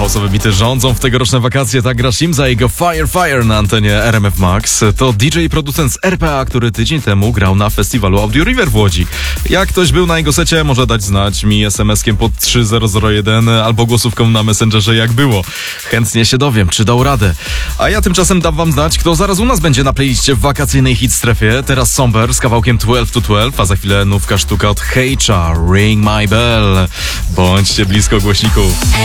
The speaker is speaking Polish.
House'owe bity rządzą w tegoroczne wakacje. Tak gra Shimza i jego Fire Fire na antenie RMF Max. To DJ i producent z RPA, który tydzień temu grał na festiwalu Audio River w Łodzi. Jak ktoś był na jego secie, może dać znać mi SMS-kiem pod 3001 albo głosówką na Messengerze, jak było. Chętnie się dowiem, czy dał radę. A ja tymczasem dam wam znać, kto zaraz u nas będzie na playliście w wakacyjnej hit strefie. Teraz Somber z kawałkiem 12 to 12, a za chwilę nówka sztuka od Hejcza, Ring My Bell. Bądźcie blisko głośników.